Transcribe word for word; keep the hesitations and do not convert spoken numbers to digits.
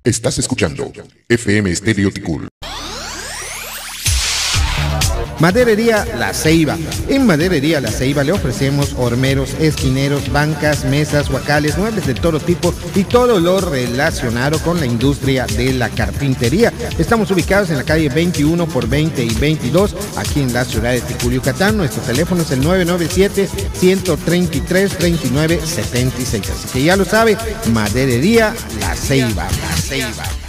Estás escuchando F M Estéreo Ticul. Maderería La Ceiba. En Maderería La Ceiba le ofrecemos hormeros, esquineros, bancas, mesas, huacales, muebles de todo tipo y todo lo relacionado con la industria de la carpintería. Estamos ubicados en la calle veintiuno por veinte y veintidós, aquí en la ciudad de Ticul, Yucatán. Nuestro teléfono es el nueve nueve siete, uno tres tres, dos nueve siete seis. Así que ya lo sabe, Maderería La Ceiba. La Ceiba.